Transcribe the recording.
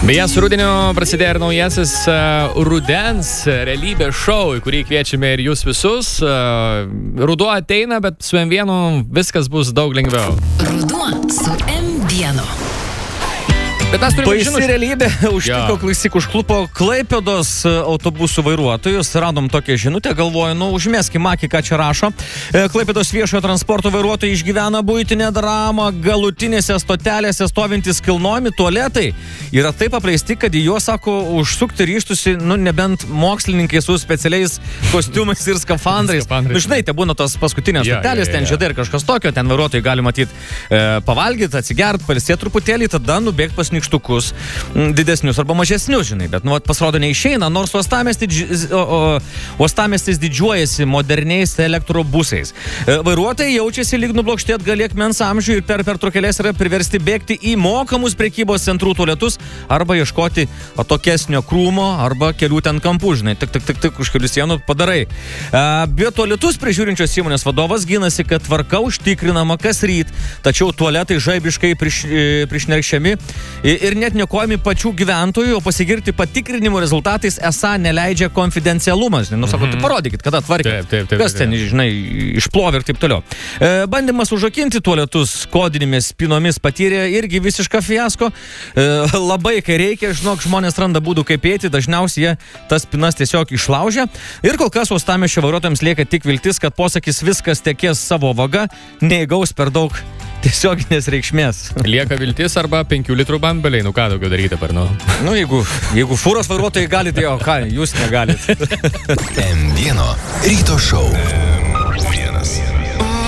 Beje, su rudeniu prasidėjo ir naujasis rudens realybės šou, į kurį kviečiame ir jūs visus. Ruduo ateina, bet su M1 viskas bus daug lengviau. Ruduo su M1. Bet mes turime Baisi realybė užtiko klausyk užklupo Klaipėdos autobusų vairuotojus. Radom tokią žinutę, galvoju, užmėskim akį, ką čia rašo. Klaipėdos viešojo transporto vairuotojai išgyvena buitinę dramą. Galutinėse stotelėse stovintys kilnojami tualetai yra taip apleisti, kad į juos, sako, užsukti ryštusi, nebent mokslininkai su specialiais kostiumais ir skafandrais. Žinai, te būna tos paskutinės stotelės, ten žiedai ir kažkas tokio, ten vairuotojai gali matyti pavalgyti, atsigert, pailsėti truputėlį, tada nubėgti pas nykštukus didesnius arba mažesnius, žinai, bet pasirodo neišeina, nors uostamiestis didžiuojasi moderniais elektrobusais. Vairuotojai jaučiasi lyg nublokšti atgal akmens amžių ir per pertraukėles yra priversti bėgti į mokamus prekybos centrų tualetus arba ieškoti atokesnio krūmo arba kelių ten kampų, žinai, tik už kelių sienų padarai. Biotualetus prižiūrinčios įmonės vadovas ginasi, kad tvarka užtikrinama kas ryt, tačiau tualetai žaibiškai prišnerkščiami ir net niokojami pačių gyventojų, o pasigirti patikrinimų rezultatais esą neleidžia konfidencialumas. Sako, tai parodykit, kada tvarkė. Kas ten, žinai, išplovė ir taip toliau. Bandymas užrakinti tualetus kodinėmis spinomis patyrė irgi visišką fiasko. Labai, kai reikia, žinok, žmonės randa būdų kaip eiti, dažniausiai jie tas spinas tiesiog išlaužia. Ir kol kas uostamiesčio vairuotojams lieka tik viltis, kad posakis viskas tekės savo vaga, neįgaus per daug tiesioginės reikšmės. Lieka viltis arba 5 litrų bambeliai, ką daugiau daryti per Jeigu fūros vairuotojai galite, ką jūs negalite. M1 ryto šou.